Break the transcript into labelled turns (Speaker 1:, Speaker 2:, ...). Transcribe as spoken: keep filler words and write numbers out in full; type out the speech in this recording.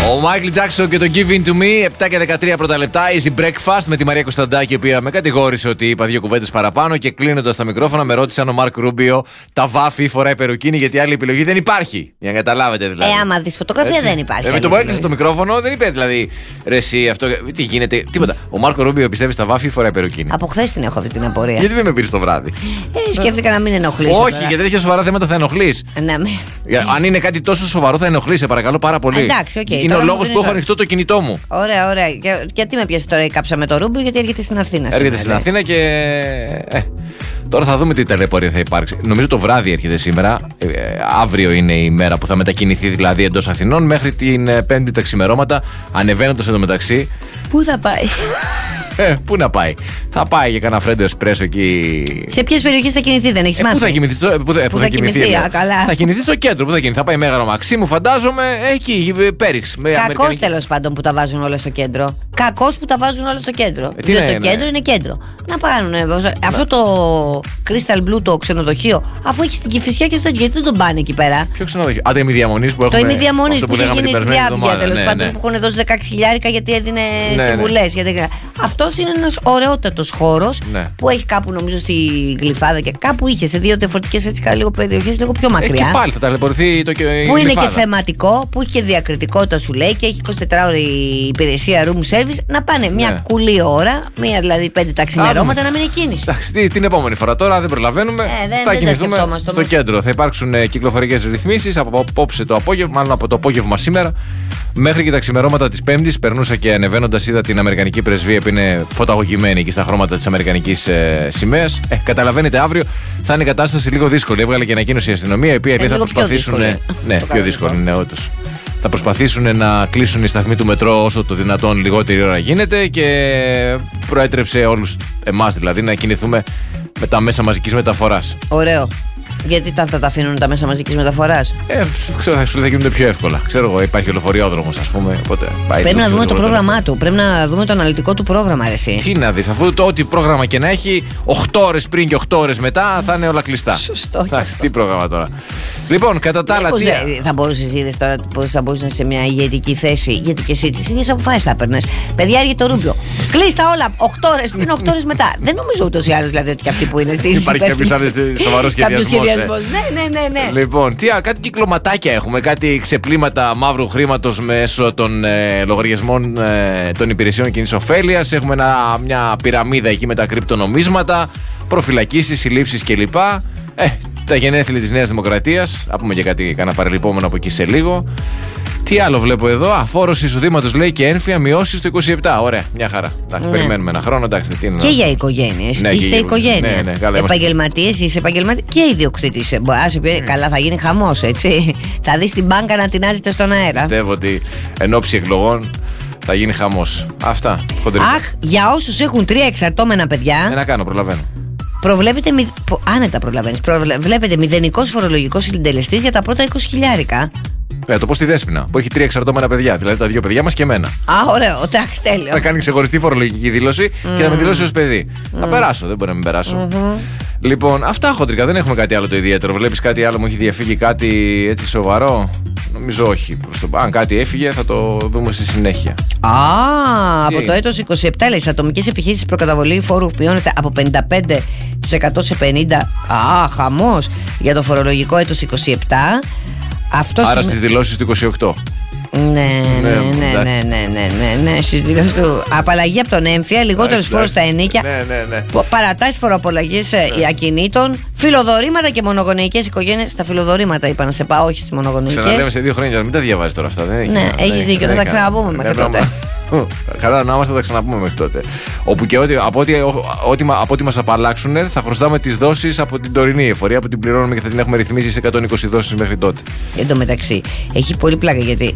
Speaker 1: Ο Μάικλ Τζάκσον και το Give In To Me, επτά και δεκατρία πρώτα λεπτά. Easy Breakfast με τη Μαρία Κωνσταντάκη, η οποία με κατηγόρησε ότι είπα δύο κουβέντες παραπάνω και κλείνοντας τα μικρόφωνα με ρώτησε αν ο Μάρκ Ρούμπιο τα βάφει ή φοράει περουκίνη, γιατί άλλη επιλογή δεν υπάρχει. Για να καταλάβετε δηλαδή.
Speaker 2: Ε, άμα δεις φωτογραφία έτσι δεν υπάρχει.
Speaker 1: Ε, με το που έκλεισε το μικρόφωνο δεν είπε δηλαδή ρε εσύ αυτό. Τι γίνεται, τίποτα. Ο Μάρκο Ρούμπιο πιστεύει στα βάφει ή φοράει περουκίνη.
Speaker 2: Από χθες την έχω αυτή την απορία.
Speaker 1: Γιατί δεν με πήρε το βράδυ.
Speaker 2: Ε, σκέφτηκα να μην ενοχλήσω.
Speaker 1: Όχι,
Speaker 2: τώρα.
Speaker 1: γιατί τέτοια σοβαρά θέματα θα ενοχλεί.
Speaker 2: Να μην.
Speaker 1: Αν είναι κάτι τόσο σοβαρό θα ενοχλεί, σε παρακαλώ πάρα πολύ.
Speaker 2: Εντάξει, okay,
Speaker 1: είναι ο λόγος που
Speaker 2: έχω
Speaker 1: ανοιχτό το κινητό μου.
Speaker 2: Ωραία, ωραία. Για, γιατί με πιάσει τώρα η κάψα με το Ρούμπιο, γιατί έρχεται στην Αθήνα.
Speaker 1: Έρχεται σήμερα, στην λέει. Αθήνα και. Ε, τώρα θα δούμε τι ταλαιπωρία θα υπάρξει. Νομίζω το βράδυ έρχεται σήμερα. Ε, αύριο είναι η μέρα που θα μετακινηθεί δηλαδή εντός Αθηνών μέχρι την Πέμπτη τα ξημερώματα. Ανεβαίνοντας εντωμεταξύ.
Speaker 2: Πού θα πάει.
Speaker 1: Ε, πού να πάει. Θα πάει για κανένα φρέντο εσπρέσο εκεί.
Speaker 2: Σε ποιες περιοχές θα κινηθεί, δεν έχεις
Speaker 1: ε,
Speaker 2: μάθει.
Speaker 1: Πού θα κοιμηθεί, στο, πού, πού
Speaker 2: πού
Speaker 1: θα
Speaker 2: θα κοιμηθεί,
Speaker 1: κοιμηθεί
Speaker 2: α, καλά.
Speaker 1: Θα κοιμηθεί στο κέντρο. Πού θα κοιμηθεί, θα πάει Μέγαρο Μαξίμου, φαντάζομαι. Εκεί, Πέριξ.
Speaker 2: Κακός τέλος πάντων που τα βάζουν όλα στο κέντρο. Κακός που τα βάζουν όλα στο κέντρο.
Speaker 1: Ε,
Speaker 2: Διότι
Speaker 1: ναι,
Speaker 2: το
Speaker 1: ναι.
Speaker 2: κέντρο είναι κέντρο. Να πάρουν αυτό το Crystal Blue το ξενοδοχείο, αφού έχει στην Κηφισιά και στο κέντρο, γιατί δεν τον πάνε εκεί πέρα.
Speaker 1: Ποιο ξενοδοχείο. Α, το ημιδιαμονής που έχουμε.
Speaker 2: Το ημιδιαμονής που,
Speaker 1: που
Speaker 2: είχε γίνει στη Διάβγεια τέλος
Speaker 1: ναι,
Speaker 2: πάντων,
Speaker 1: ναι.
Speaker 2: που έχουν δώσει δεκαέξι χιλιάρικα γιατί έδινε
Speaker 1: ναι,
Speaker 2: συμβουλές.
Speaker 1: ναι.
Speaker 2: Γιατί... αυτός είναι ένας ωραιότατος χώρος
Speaker 1: ναι.
Speaker 2: που έχει κάπου νομίζω στη Γλυφάδα και κάπου είχε σε δύο διαφορετικές έτσι λίγο περιοχές, λίγο πιο μακριά.
Speaker 1: Ε, και πάλι θα ταλαιπωρηθεί το και.
Speaker 2: Που είναι και θεματικό, που έχει και διακριτικότητα σου λέει και έχει εικοσιτετράωρη υπηρεσία room service. Να πάνε μια
Speaker 1: ναι.
Speaker 2: κουλή ώρα, μια δηλαδή πέντε τα ξημερώματα να μην είναι κίνηση.
Speaker 1: Εντάξει, την επόμενη φορά τώρα δεν προλαβαίνουμε.
Speaker 2: Ε, δεν,
Speaker 1: θα
Speaker 2: δεν
Speaker 1: κινηθούμε στο όμως. Κέντρο. Θα υπάρξουν ε, κυκλοφορικές ρυθμίσεις από απόψε το απόγευμα, μάλλον από το απόγευμα σήμερα. Μέχρι και τα ξημερώματα της Πέμπτης περνούσα και ανεβαίνοντας είδα την Αμερικανική πρεσβεία που είναι φωταγωγημένη εκεί στα χρώματα της Αμερικανικής ε, σημαίας. Ε, καταλαβαίνετε, αύριο θα είναι η κατάσταση λίγο δύσκολη. Έβγαλε και ανακοίνωση η αστυνομία, η οποία λέει θα προσπαθήσουν. Ναι, πιο δύσκολη είναι όντως. Θα προσπαθήσουν να κλείσουν οι σταθμοί του μετρό όσο το δυνατόν λιγότερη ώρα γίνεται και προέτρεψε όλους εμάς δηλαδή να κινηθούμε με τα μέσα μαζικής μεταφοράς.
Speaker 2: Ωραίο. Γιατί τα, θα τα αφήνουν τα μέσα μαζικής μεταφοράς.
Speaker 1: Ε, ξέρω, θα σου λέει θα γίνονται πιο εύκολα. Ξέρω εγώ, υπάρχει ο λεωφορείοδρομος, ας πούμε. Οπότε πάει
Speaker 2: πρέπει
Speaker 1: το,
Speaker 2: να δούμε το, το πρόγραμμά
Speaker 1: το
Speaker 2: του. Πρέπει να δούμε το αναλυτικό του πρόγραμμα, ρε, εσύ.
Speaker 1: Τι να δεις, αφού το ό,τι πρόγραμμα και να έχει, οκτώ ώρες πριν και οκτώ ώρες μετά θα είναι όλα κλειστά.
Speaker 2: Σωστό.
Speaker 1: Εντάξει, τι πρόγραμμα τώρα. Λοιπόν, κατά τα άλλα.
Speaker 2: Πώς
Speaker 1: τι...
Speaker 2: θα μπορούσες είδες τώρα πώς θα μπορούσες να είσαι σε μια ηγετική θέση, γιατί και εσύ τις ίδιες αποφάσεις θα έπαιρνες. Παιδιά, έρχεται το Ρούμπιο. Κλείστα όλα οκτώ ώρες πριν, οκτώ ώρες μετά. Δεν νομίζω ούτως ή άλλως δηλαδή ότι και αυτοί που είναι στην.
Speaker 1: Υπάρχει κάποιο άλλο σοβαρό σχεδιασμό.
Speaker 2: Ναι, ναι, ναι, ναι.
Speaker 1: Λοιπόν, τι, κάτι κυκλωματάκια έχουμε, κάτι ξεπλήματα μαύρου χρήματος μέσω των ε, λογαριασμών ε, των υπηρεσιών κοινής ωφέλειας. Έχουμε ένα, μια πυραμίδα εκεί με τα κρυπτονομίσματα, προφυλακίσεις, συλλήψεις κλπ. Ε, τα γενέθλια της Νέας Δημοκρατίας. Θα πούμε και κάτι, κανένα παρελειπόμενο από εκεί σε λίγο. Τι άλλο βλέπω εδώ, αφόρωση εισοδήματος λέει και ένφια μειώσεις το είκοσι επτά. Ωραία, μια χαρά. Εντάξει, ναι. Περιμένουμε ένα χρόνο. Εντάξει, τι είναι,
Speaker 2: και για οικογένειες.
Speaker 1: Ναι,
Speaker 2: είστε
Speaker 1: και
Speaker 2: οικογένεια.
Speaker 1: Ναι, ναι, καλά,
Speaker 2: επαγγελματίες, είσαι επαγγελματίες και ιδιοκτήτης. Άσε πει, mm. καλά, θα γίνει χαμός, έτσι. Θα δεις την μπάνκα να τεινάζεται στον αέρα.
Speaker 1: Πιστεύω ότι εν ώψη εκλογών θα γίνει χαμός. Αυτά. Χοντρικά.
Speaker 2: Αχ, για όσους έχουν τρία εξαρτώμενα παιδιά.
Speaker 1: Δεν να κάνω, προλαβαίνω.
Speaker 2: Προβλέπετε, άνετα προλαβαίνεις, προβλέπετε μηδενικός φορολογικός συντελεστής για τα πρώτα είκοσι χιλιάρικα.
Speaker 1: Ναι, το πω στη Δέσποινα που έχει τρία εξαρτώμενα παιδιά. Δηλαδή τα δύο παιδιά μας και εμένα.
Speaker 2: Α, ωραίο, εντάξει, τέλειο.
Speaker 1: Θα κάνει ξεχωριστή φορολογική δήλωση mm. και θα με δηλώσει ως παιδί. Mm. Θα περάσω, δεν μπορεί να μην περάσω. Mm-hmm. Λοιπόν, αυτά χοντρικά, δεν έχουμε κάτι άλλο το ιδιαίτερο. Βλέπεις κάτι άλλο, μου έχει διαφύγει κάτι έτσι σοβαρό? Νομίζω όχι. Το... Αν κάτι έφυγε, θα το δούμε στη συνέχεια.
Speaker 2: Α, τι? Από το έτος είκοσι επτά λέει: ατομικές επιχείρησεις προκαταβολή φόρου μειώνεται από πενήντα πέντε τοις εκατό σε πενήντα τοις εκατό. Α, χαμός για το φορολογικό έτος είκοσι επτά. Αυτός
Speaker 1: Άρα
Speaker 2: είναι...
Speaker 1: στις δηλώσεις του είκοσι οκτώ.
Speaker 2: Ναι, ναι, ναι, ναι, ναι, ναι, ναι, ναι. Στις δηλώσεις του. Απαλλαγή από τον έμφυα, λιγότερος φόρος στα ενίκια.
Speaker 1: Ναι, ναι, ναι.
Speaker 2: Παρατάσεις φοροαπαλλαγής
Speaker 1: ναι.
Speaker 2: ακινήτων, φιλοδορήματα και μονογονεϊκές οικογένειες. Στα φιλοδορήματα είπα να σε πάω, όχι στις μονογονεϊκές.
Speaker 1: Ξαναλέμε σε δύο χρόνια, μην τα διαβάζεις τώρα αυτά. Δεν
Speaker 2: ναι, έχεις δίκιο, θα τα ξαναπούμε μέχρι τότε.
Speaker 1: Καλά, να είμαστε, θα τα ξαναπούμε μέχρι τότε. Όπου και ό,τι, από, ό,τι, ό,τι, από ό,τι μας απαλλάξουν, θα χρωστάμε τις δόσεις από την τωρινή εφορία που την πληρώνουμε και θα την έχουμε ρυθμίσει σε εκατόν είκοσι δόσεις μέχρι τότε.
Speaker 2: Εν τω μεταξύ, έχει πολύ πλάκα γιατί